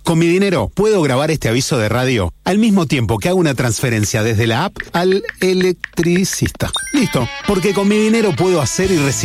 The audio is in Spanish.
Con mi dinero puedo grabar este aviso de radio al mismo tiempo que hago una transferencia desde la app al electricista. Listo, porque con mi dinero puedo hacer y recibir